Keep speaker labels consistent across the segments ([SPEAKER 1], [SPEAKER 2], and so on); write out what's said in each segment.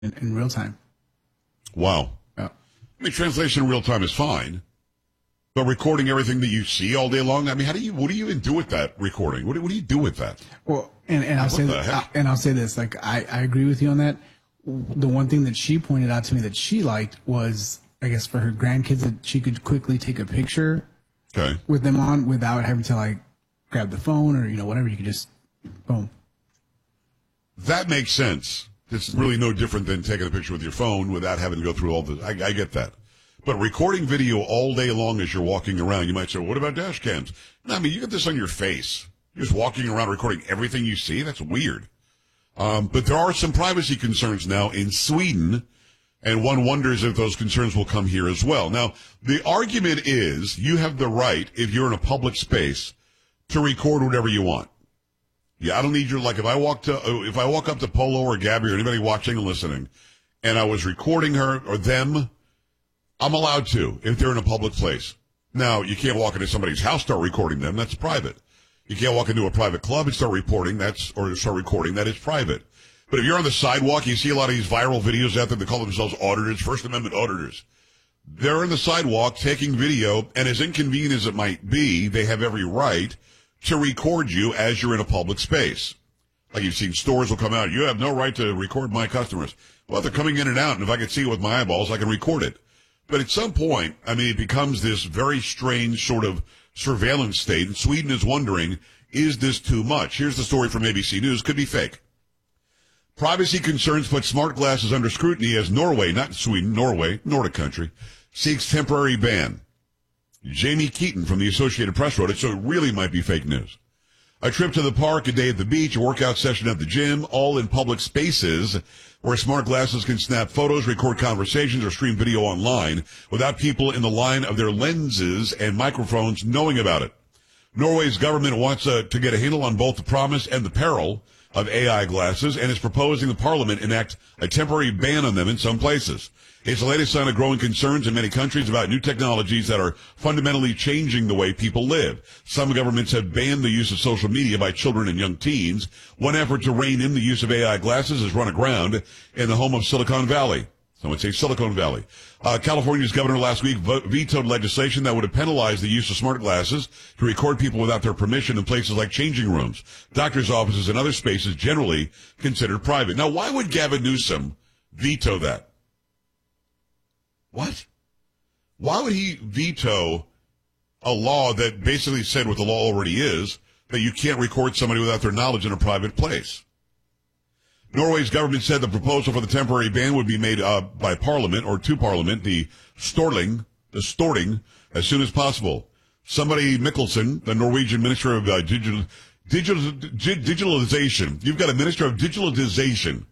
[SPEAKER 1] in real time.
[SPEAKER 2] Wow.
[SPEAKER 1] Yeah.
[SPEAKER 2] I mean, translation in real time is fine, but recording everything that you see all day long. I mean, what do you even do with that recording? What do you do with that?
[SPEAKER 1] Well, and I'll say this, like, I agree with you on that. The one thing that she pointed out to me that she liked was, I guess, for her grandkids, that she could quickly take a picture with them on without having to, like, grab the phone or, whatever. You could just, boom.
[SPEAKER 2] That makes sense. It's really no different than taking a picture with your phone without having to go through all the, I get that. But recording video all day long as you're walking around, you might say, well, what about dash cams? No, I mean, you get this on your face. You're just walking around recording everything you see. That's weird. But there are some privacy concerns now in Sweden, and one wonders if those concerns will come here as well. Now, the argument is you have the right, if you're in a public space, to record whatever you want. Yeah, I don't need your, like, if I walk up to Polo or Gabby or anybody watching and listening, and I was recording her or them, I'm allowed to if they're in a public place. Now, you can't walk into somebody's house, start recording them. That's private. You can't walk into a private club and start recording. That is private. But if you're on the sidewalk, you see a lot of these viral videos out there that call themselves auditors, First Amendment auditors. They're on the sidewalk taking video, and as inconvenient as it might be, they have every right to record you as you're in a public space. Like you've seen stores will come out, you have no right to record my customers. Well, they're coming in and out, and if I can see it with my eyeballs, I can record it. But at some point, I mean, it becomes this very strange sort of surveillance state, and Sweden is wondering, is this too much? Here's the story from ABC News. Could be fake. Privacy concerns put smart glasses under scrutiny as Norway, not Sweden, Norway, Nordic country, seeks temporary ban. Jamie Keaton from the Associated Press wrote it, so it really might be fake news. A trip to the park, a day at the beach, a workout session at the gym, all in public spaces where smart glasses can snap photos, record conversations, or stream video online without people in the line of their lenses and microphones knowing about it. Norway's government wants to get a handle on both the promise and the peril of AI glasses and is proposing the parliament enact a temporary ban on them in some places. It's the latest sign of growing concerns in many countries about new technologies that are fundamentally changing the way people live. Some governments have banned the use of social media by children and young teens. One effort to rein in the use of AI glasses has run aground in the home of Silicon Valley. Some would say Silicon Valley. California's governor last week vetoed legislation that would have penalized the use of smart glasses to record people without their permission in places like changing rooms, doctors' offices, and other spaces generally considered private. Now, why would Gavin Newsom veto that? What? Why would he veto a law that basically said what the law already is, that you can't record somebody without their knowledge in a private place? Norway's government said the proposal for the temporary ban would be made by Parliament or to Parliament, the Storting, as soon as possible. Somebody Mikkelsen, the Norwegian Minister of Digitalization. You've got a Minister of Digitalization.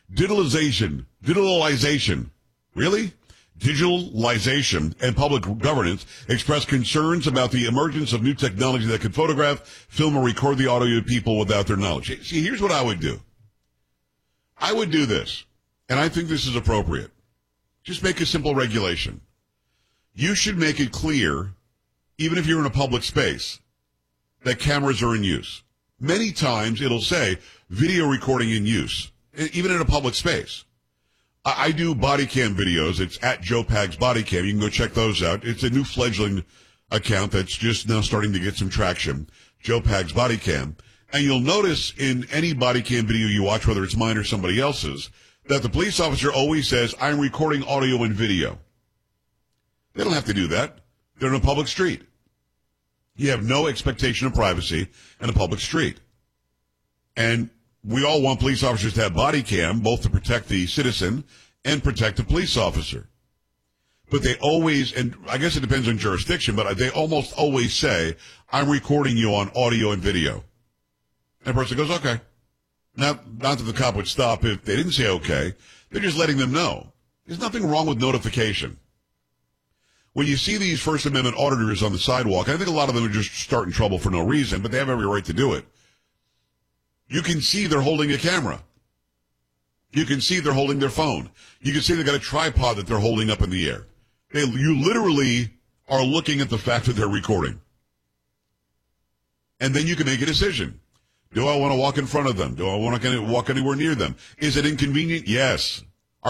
[SPEAKER 2] Really? Digitalization and public governance expressed concerns about the emergence of new technology that could photograph, film, or record the audio of people without their knowledge. See, here's what I would do. I would do this, and I think this is appropriate. Just make a simple regulation. You should make it clear, even if you're in a public space, that cameras are in use. Many times it'll say video recording in use, even in a public space. I do body cam videos. It's at Joe Pags Body Cam. You can go check those out. It's a new fledgling account that's just now starting to get some traction. Joe Pags Body Cam. And you'll notice in any body cam video you watch, whether it's mine or somebody else's, that the police officer always says, I'm recording audio and video. They don't have to do that. They're in a public street. You have no expectation of privacy in a public street. And we all want police officers to have body cam, both to protect the citizen and protect the police officer. But they always, and I guess it depends on jurisdiction, but they almost always say, I'm recording you on audio and video. And the person goes, okay. Not that the cop would stop if they didn't say okay. They're just letting them know. There's nothing wrong with notification. When you see these First Amendment auditors on the sidewalk, I think a lot of them are just starting trouble for no reason, but they have every right to do it. You can see they're holding a camera. You can see they're holding their phone. You can see they've got a tripod that they're holding up in the air. You literally are looking at the fact that they're recording. And then you can make a decision. Do I want to walk in front of them? Do I want to walk anywhere near them? Is it inconvenient? Yes.